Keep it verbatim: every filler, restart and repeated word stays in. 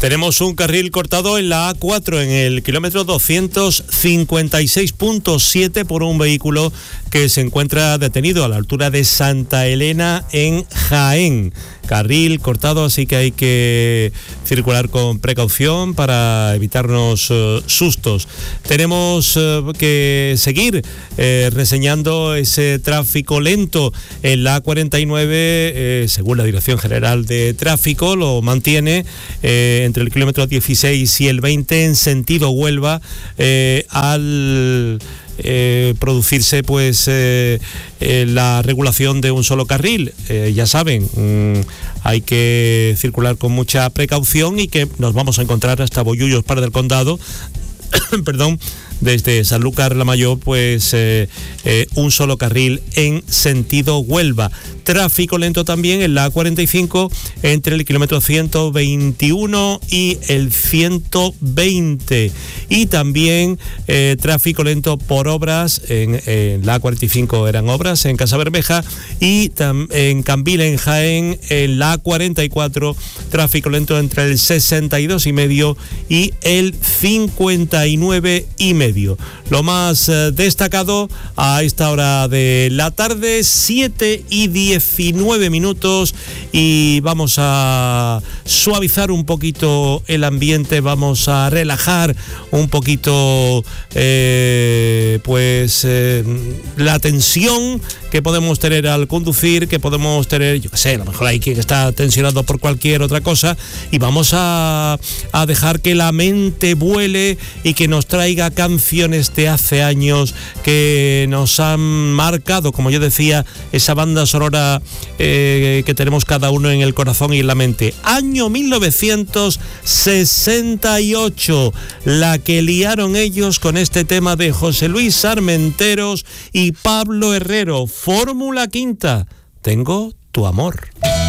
Tenemos un carril cortado en la A cuatro en el kilómetro doscientos cincuenta y seis punto siete por un vehículo que se encuentra detenido a la altura de Santa Elena en Jaén. Carril cortado, así que hay que circular con precaución para evitarnos uh, sustos. Tenemos uh, que seguir eh, reseñando ese tráfico lento en la A cuarenta y nueve, eh, según la Dirección General de Tráfico, lo mantiene eh, entre el kilómetro dieciséis y el veinte en sentido Huelva, eh, al Eh, producirse pues eh, eh, la regulación de un solo carril. Eh, ya saben, mmm, hay que circular con mucha precaución y que nos vamos a encontrar hasta Bollullos, Par del Condado, perdón, desde Sanlúcar la Mayor, pues eh, eh, un solo carril en sentido Huelva. Tráfico lento también en la A cuarenta y cinco entre el kilómetro ciento veintiuno y el ciento veinte. Y también eh, tráfico lento por obras, en, en la A cuarenta y cinco eran obras en Casa Bermeja, y tam, en Cambil, en Jaén, en la A cuarenta y cuatro, tráfico lento entre el sesenta y dos y medio y el cincuenta y nueve y medio. Lo más eh, destacado a esta hora de la tarde, siete y diecinueve minutos, y vamos a suavizar un poquito el ambiente, vamos a relajar un poquito eh, pues eh, la tensión que podemos tener al conducir, que podemos tener, yo qué sé, a lo mejor hay quien está tensionado por cualquier otra cosa, y vamos a, a dejar que la mente vuele y que nos traiga canciones de hace años que nos han marcado, como yo decía, esa banda sonora eh, que tenemos cada uno en el corazón y en la mente. Año mil novecientos sesenta y ocho, la que liaron ellos con este tema de José Luis Armenteros y Pablo Herrero, Fórmula Quinta, Tengo tu amor.